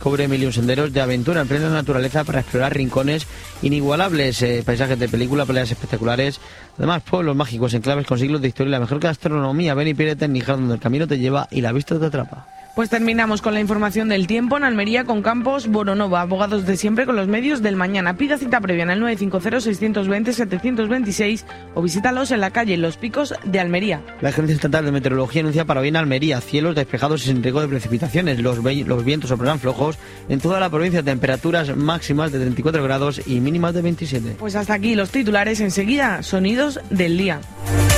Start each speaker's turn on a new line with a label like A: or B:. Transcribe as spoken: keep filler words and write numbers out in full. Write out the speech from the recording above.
A: descubre mil y un senderos de aventura en plena naturaleza para explorar rincones inigualables, eh, paisajes de película, playas espectaculares, además pueblos mágicos, enclaves con siglos de historia y la mejor gastronomía. Ven y piérdete en Níjar, donde el camino te lleva y la vista te atrapa.
B: Pues terminamos con la información del tiempo en Almería con Campos Boronova, abogados de siempre con los medios del mañana. Pida cita previa en el nueve cinco cero, seis dos cero, siete dos seis o visítalos en la calle Los Picos de Almería.
A: La Agencia Estatal de Meteorología anuncia para hoy en Almería cielos despejados y sin riesgo de precipitaciones. Los, los vientos soplarán flojos en toda la provincia, temperaturas máximas de treinta y cuatro grados y mínimas de veintisiete.
B: Pues hasta aquí los titulares, enseguida sonidos del día.